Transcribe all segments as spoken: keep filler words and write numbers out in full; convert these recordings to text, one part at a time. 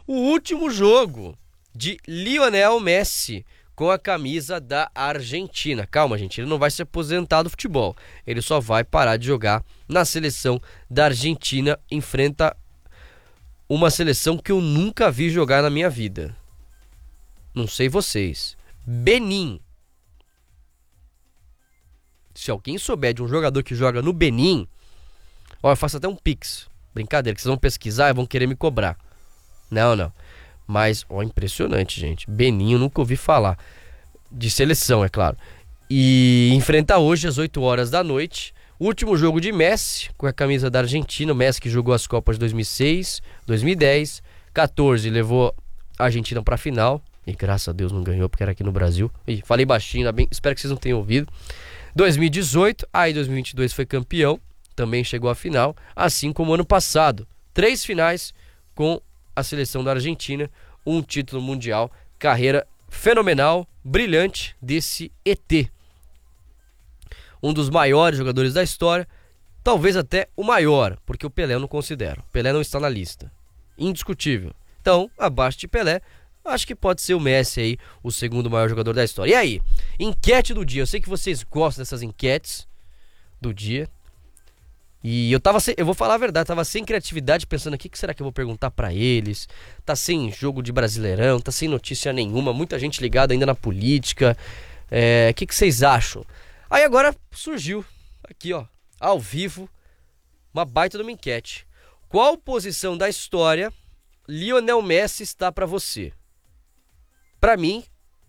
o último jogo de Lionel Messi com a camisa da Argentina. Calma, gente, ele não vai se aposentar do futebol. Ele só vai parar de jogar na seleção da Argentina. Enfrenta uma seleção que eu nunca vi jogar na minha vida. Não sei vocês. Benin. Se alguém souber de um jogador que joga no Benin, ó, eu faço até um pix. Brincadeira, que vocês vão pesquisar e vão querer me cobrar. Não, não. Mas, ó, impressionante, gente. Benin, eu nunca ouvi falar. De seleção, é claro. E enfrenta hoje, às oito horas da noite, o último jogo de Messi, com a camisa da Argentina. O Messi que jogou as Copas de dois mil e seis, dois mil e dez, quatorze, levou a Argentina pra final. E graças a Deus não ganhou, porque era aqui no Brasil. Ih, falei baixinho, bem, espero que vocês não tenham ouvido. dois mil e dezoito, aí dois mil e vinte e dois foi campeão. Também chegou à final, assim como ano passado. Três finais com a seleção da Argentina, um título mundial, carreira fenomenal, brilhante desse E T. Um dos maiores jogadores da história, talvez até o maior, porque o Pelé eu não considero. Pelé não está na lista, indiscutível. Então, abaixo de Pelé, acho que pode ser o Messi aí, o segundo maior jogador da história. E aí, enquete do dia, eu sei que vocês gostam dessas enquetes do dia. E eu tava sem, eu vou falar a verdade, tava sem criatividade, pensando aqui, o que será que eu vou perguntar pra eles? Tá sem jogo de Brasileirão, tá sem notícia nenhuma, muita gente ligada ainda na política. É, o que, que vocês acham? Aí agora surgiu, aqui ó, ao vivo, uma baita de uma enquete. Qual posição da história Lionel Messi está pra você? Pra mim,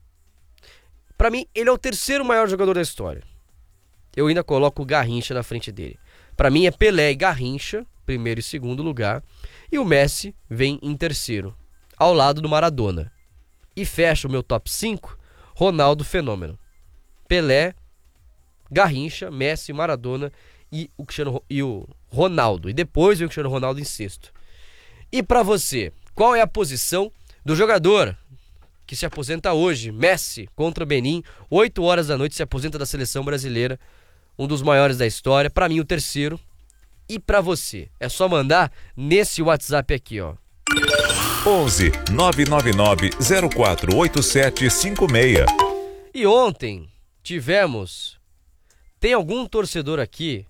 pra mim, ele é o terceiro maior jogador da história. Eu ainda coloco o Garrincha na frente dele. Pra mim é Pelé e Garrincha, primeiro e segundo lugar. E o Messi vem em terceiro, ao lado do Maradona. E fecha o meu top cinco, Ronaldo Fenômeno. Pelé, Garrincha, Messi, Maradona e o, Cristiano, e o Ronaldo. E depois vem o Cristiano Ronaldo em sexto. E pra você, qual é a posição do jogador que se aposenta hoje? Messi contra Benin, oito horas da noite, se aposenta da seleção brasileira. Um dos maiores da história, pra mim o terceiro. E pra você, é só mandar nesse WhatsApp aqui, ó. onze nove nove nove zero quatro oito sete cinco seis. E ontem tivemos, tem algum torcedor aqui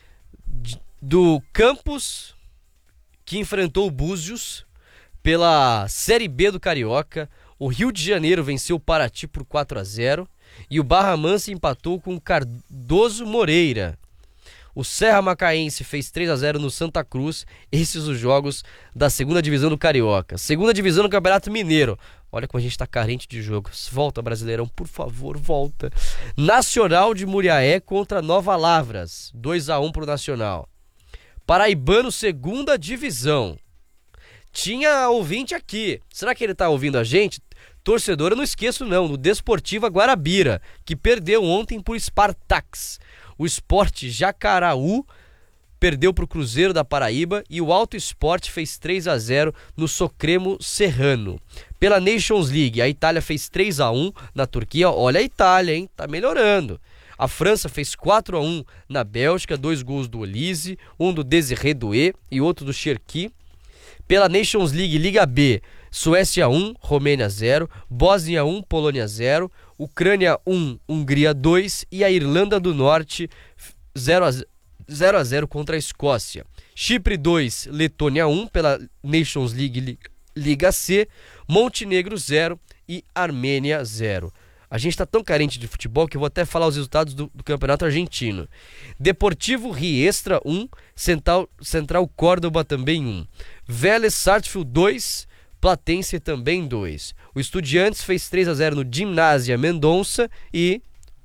do Campos que enfrentou o Búzios pela Série B do Carioca. O Rio de Janeiro venceu o Paraty por quatro a zero. E o Barra Mansa empatou com o Cardoso Moreira. O Serra Macaense fez três a zero no Santa Cruz. Esses os jogos da segunda divisão do Carioca. Segunda divisão do Campeonato Mineiro. Olha como a gente tá carente de jogos. Volta, Brasileirão, por favor, volta. Nacional de Muriaé contra Nova Lavras. dois a um pro Nacional. Paraibano, segunda divisão. Tinha ouvinte aqui. Será que ele tá ouvindo a gente? Torcedor, eu não esqueço não, no Desportiva Guarabira, que perdeu ontem por Spartax. O Sport Jacaraú perdeu para o Cruzeiro da Paraíba e o Alto Sport fez três a zero no Socremo Serrano. Pela Nations League, a Itália fez três a um na Turquia. Olha a Itália, hein? Tá melhorando. A França fez quatro a um na Bélgica, dois gols do Olise, um do Desiré Doué e outro do Cherki. Pela Nations League, Liga B, Suécia um, Romênia zero, Bósnia um, Polônia zero, Ucrânia um, Hungria dois e a Irlanda do Norte zero a zero contra a Escócia. Chipre dois, Letônia um pela Nations League Liga C, Montenegro zero e Armênia zero. A gente tá tão carente de futebol que eu vou até falar os resultados do, do campeonato argentino. Deportivo Riestra um, Central, Central Córdoba também um. Vélez Sarsfield dois, Platense também dois. O Estudiantes fez três a zero no Gimnasia Mendonça e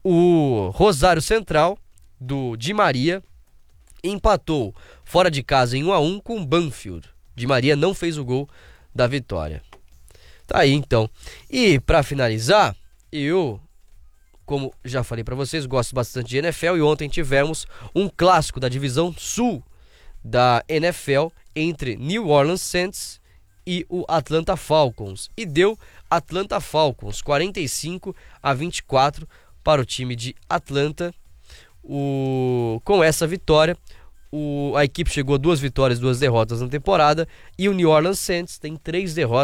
o Rosário Central do Di Maria empatou fora de casa em um a um com o Banfield. Di Maria não fez o gol da vitória. Tá aí então. E pra finalizar, eu, como já falei pra vocês, gosto bastante de N F L e ontem tivemos um clássico da divisão sul da N F L entre New Orleans Saints e o Atlanta Falcons. E deu Atlanta Falcons quarenta e cinco a vinte e quatro para o time de Atlanta. O... Com essa vitória, o... a equipe chegou a duas vitórias, duas derrotas na temporada. E o New Orleans Saints tem três derrotas.